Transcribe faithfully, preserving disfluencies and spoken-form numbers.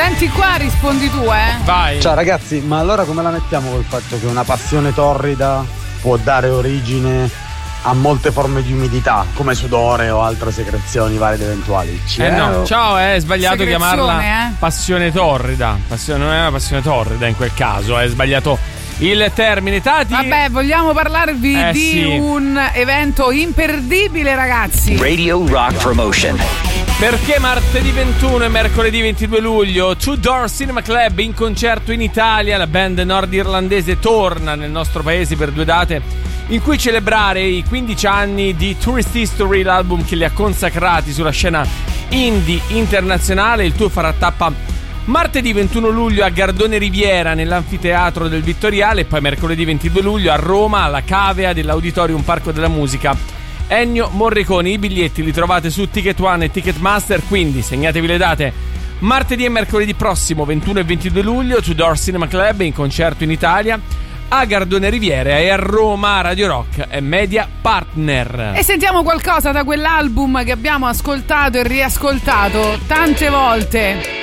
Senti qua, rispondi tu, eh. Vai. Ciao ragazzi, ma allora come la mettiamo col fatto che una passione torrida può dare origine a molte forme di umidità, come sudore o altre secrezioni varie ed eventuali? Eh no, ciao, è sbagliato Secrezione, chiamarla eh? passione torrida. Passione, non è una passione torrida in quel caso, è sbagliato il termine. Tati. Vabbè, vogliamo parlarvi Eh, di sì. un evento imperdibile, ragazzi. Radio Rock Promotion. Perché martedì ventuno e mercoledì ventidue luglio Two Door Cinema Club in concerto in Italia. La band nordirlandese torna nel nostro paese per due date in cui celebrare i quindici anni di Tourist History, l'album che li ha consacrati sulla scena indie internazionale. Il tour farà tappa martedì ventuno luglio a Gardone Riviera nell'anfiteatro del Vittoriale e poi mercoledì ventidue luglio a Roma alla Cavea dell'Auditorium Parco della Musica Ennio Morricone. I biglietti li trovate su Ticket One e Ticketmaster, quindi segnatevi le date: martedì e mercoledì prossimo ventuno e ventidue luglio Two Door Cinema Club in concerto in Italia a Gardone Riviera e a Roma. Radio Rock è media partner. E sentiamo qualcosa da quell'album che abbiamo ascoltato e riascoltato tante volte.